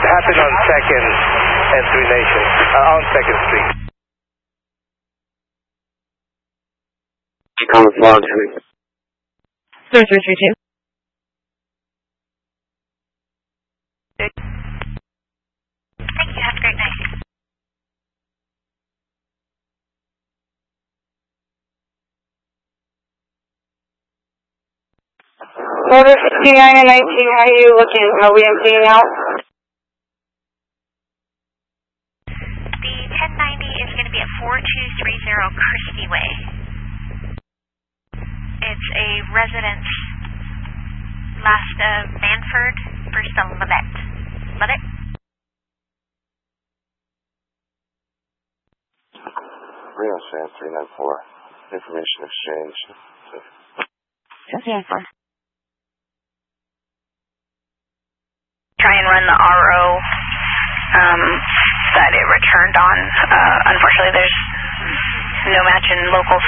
happened on 2nd and 3 Nations, on 2nd Street. Common log, Henry. 0332. Thank you. Have a great night. Motor 69 and 19, how are you looking? Are we emptying out? The 1090 is going to be at 4230 Christie Way. It's a residence, last Manford, first of Levitt. Levitt? Reno San 394. Information exchange. 394. Try and run the RO that it returned on. Unfortunately, there's no match in locals.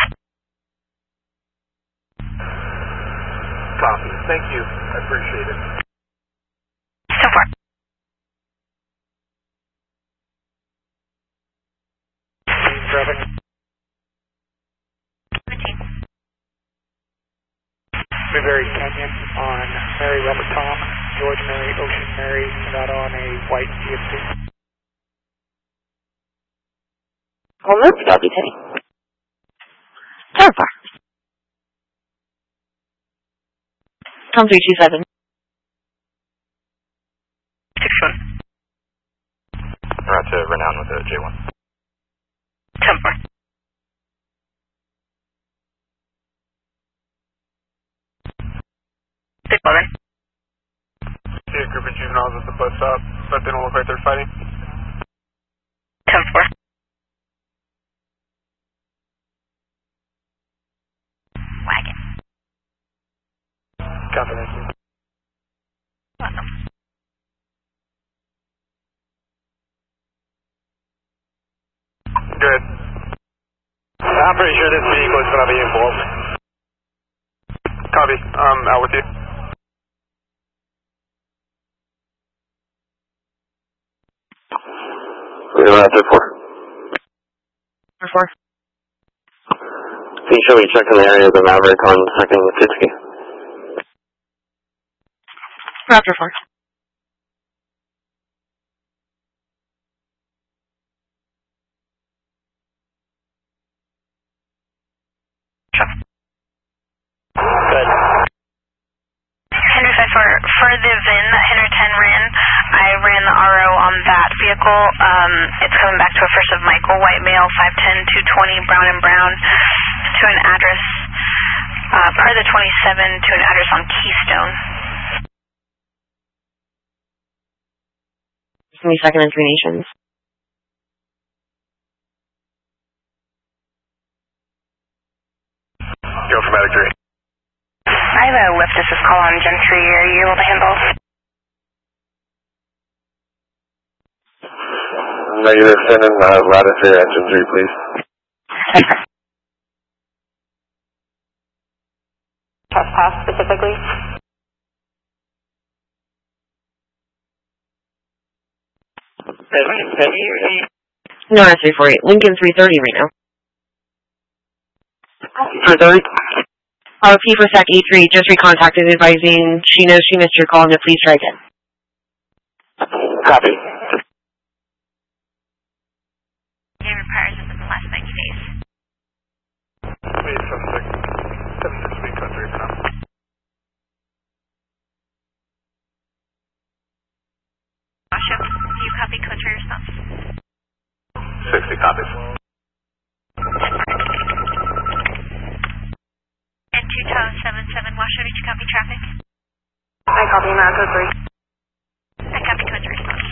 Copy. Thank you. I appreciate it. So far. Traffic. 17. Blueberry Canyon on Mary Robert Tom, George Mary, Ocean Mary, Nevada on a white GMC. Almost got you, Teddy. So far. Tom 327. 6-1. We're out to Renown with a J1. 10-4. See a group of juveniles at the bus stop, but they don't look like they're fighting. 10-4. Wagon. Copy, thank you. Welcome. Good. I'm pretty sure this vehicle is going to be involved. Copy. Out with you. Reno after 4. 4. Can you show me check in the area of the Maverick on 2nd and Kitski? Raptor 4. Good. Henry 5-4, for the VIN that Henry 10 ran, I ran the RO on that vehicle. It's coming back to a first of Michael, white male, 5'10", 220, brown and brown, to an address, per the 27, to an address on Keystone. It's going to be 2nd and 3 Nations. Go for Medic 3. I have a lift assist call on Gentry. Are you able to handle? Negative, send in lattice for your engine 3, please. Trespass specifically? No, that's 348. Lincoln 330 right now. 330? P for SAC E3 just recontacted advising she knows she missed your call and to please try again. Copy. Any repairs within the last 90 days? Wait, 76 week country now. Washoe, do you copy code for yourself? 60 copies. And 2077 Washoe, did you copy traffic? I copy America 3. I copy code for yourself.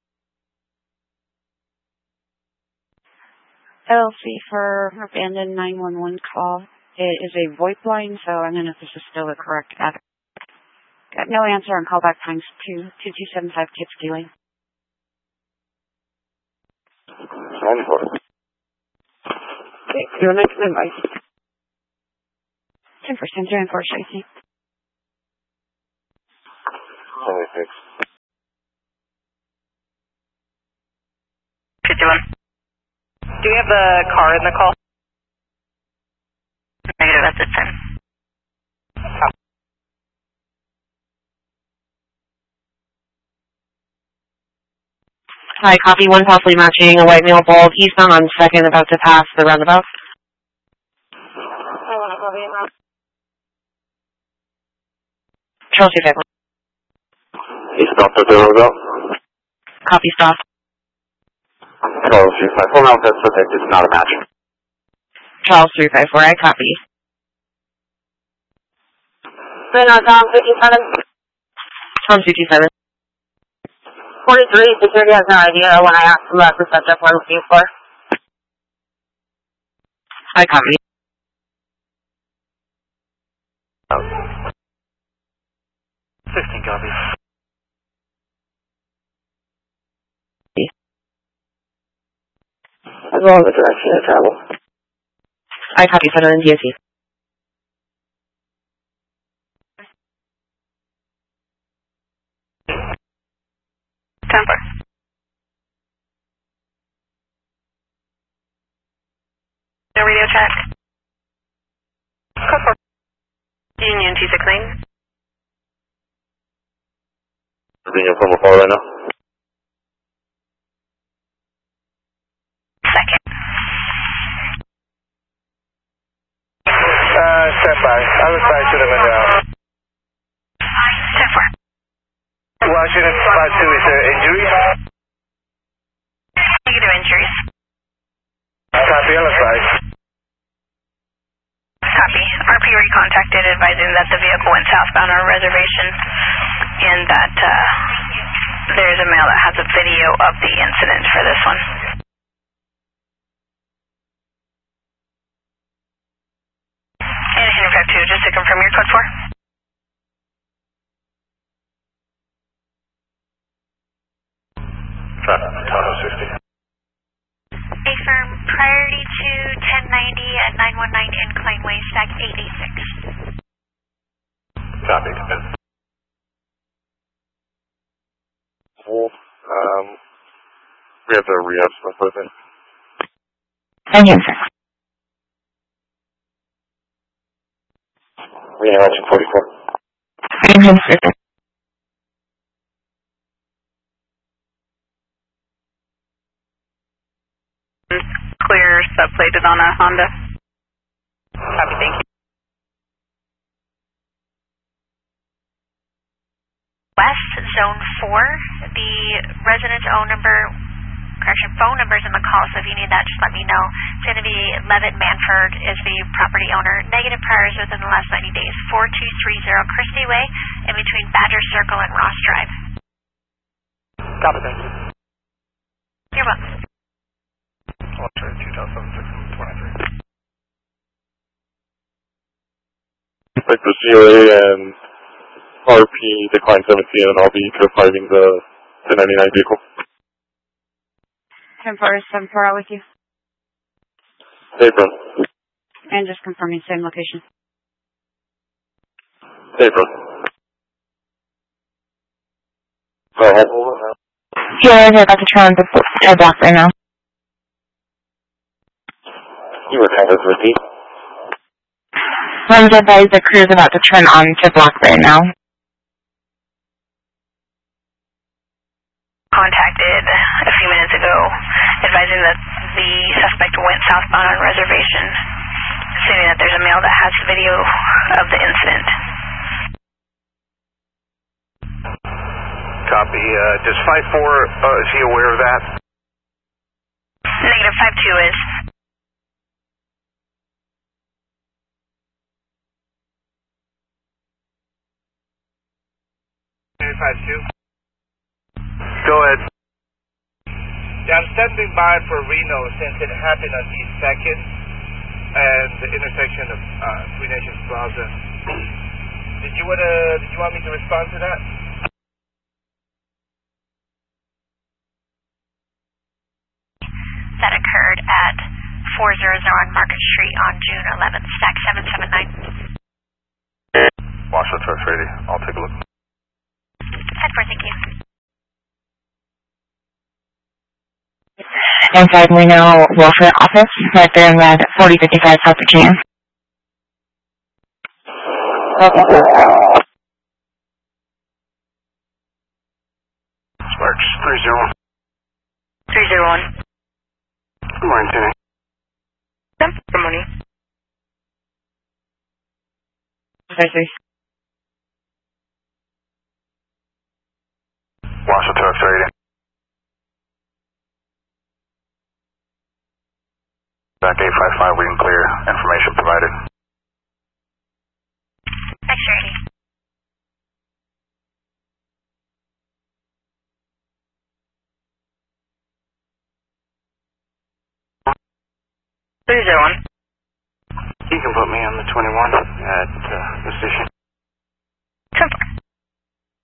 LLC for abandoned 911 call. It is a VoIP line, so I don't know if this is still the correct address. Got no answer on callback times 2275 Kitski Lane. 94. Okay, your next advice. 10% Tracy. 76. have the car in the call? Negative, that's at 10. Hi, copy 1 possibly matching a white male bald eastbound on 2nd about to pass the roundabout. Charles 25. Eastbound to the roundabout. Copy stop. Charles 354, now that's perfect. It's not a match. Charles 354, I copy. Tom 57. Tom 227. 43, security has no idea when I asked them about the subject we're looking for. I copy. Oh. 16 copies. As well as the direction of travel. I copy, Federal and DOT. Temper. No radio check. Code 4. Union 269. Being from afar right now. Second. Stand by. I was back to the window. 10-4. Washington 5-2, is there injuries? Negative injuries. Copy, LSI. Copy. RP recontacted advising that the vehicle went southbound on a reservation and that there's a male that has a video of the incident for this one. And Henry 52, just to confirm your code 4. Toronto 60. Affirm, priority to 1090 at 919 Incline Way, stack 886. Copy. Wolf, we have to re-up some equipment. I'm here, sir. Re-interaction 44. I'm here, sir. Clear subplated on a Honda. Copy, thank you. West, zone 4, the residence phone number is in the call, so if you need that, just let me know. It's going to be Levitt Manford is the property owner. Negative priors within the last 90 days. 4230 Christie Way, in between Badger Circle and Ross Drive. Copy, thank you. You're welcome. 2076-23. Like the COA and RP decline 17, and I'll be driving the 1099 vehicle. 10-4, out with you. Hey, bro. And just confirming same location. Hey, bro. Go ahead. Yeah, I'm here about to turn the 10 block right now. You were kind of repeat. Runs advised the crew is about to turn on to block right now. Contacted a few minutes ago advising that the suspect went southbound on reservation, stating that there's a male that has video of the incident. Copy. Does 5-4, is he aware of that? Negative 5-2 is. Go ahead. Yeah, I'm standing by for Reno since it happened on East 2nd and the intersection of Three Nations Plaza. Did you want me to respond to that? That occurred at 400 on Market Street on June 11th, stack 779. Watch the truck's ready. I'll take a look. 10-4, thank you. inside Reno Welfare Office, right there in red 4055 South Virginia. Okay. Sparks 301. 301. Good morning, Tenny. Good morning. Washoe Trucks ready. Back 855, we can clear. Information provided. X-ray. 301. You can put me on the 21 at the station.